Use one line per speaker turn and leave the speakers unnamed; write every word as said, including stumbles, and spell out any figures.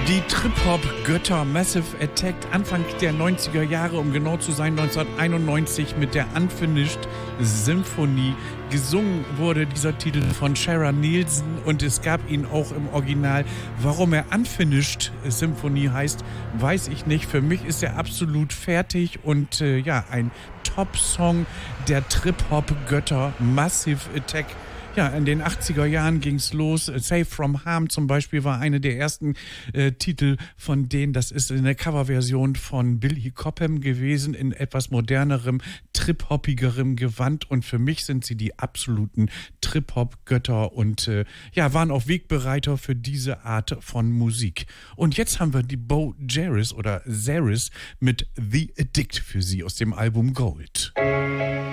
Die Trip-Hop-Götter Massive Attack Anfang der neunziger Jahre, um genau zu sein, neunzehnhunderteinundneunzig mit der Unfinished Symphony. Gesungen wurde dieser Titel von Shara Nielsen und es gab ihn auch im Original. Warum er Unfinished Symphony heißt, weiß ich nicht. Für mich ist er absolut fertig und äh, ja, ein Top-Song der Trip-Hop-Götter Massive Attack. Ja, in den achtziger Jahren ging's los. Safe from Harm zum Beispiel war eine der ersten äh, Titel von denen. Das ist eine Coverversion von Billy Cobham gewesen, in etwas modernerem, trip-hoppigerem Gewand. Und für mich sind sie die absoluten Trip-Hop-Götter und äh, ja, waren auch Wegbereiter für diese Art von Musik. Und jetzt haben wir die Bo Jaris oder Zaris mit The Addict für sie aus dem Album Gold.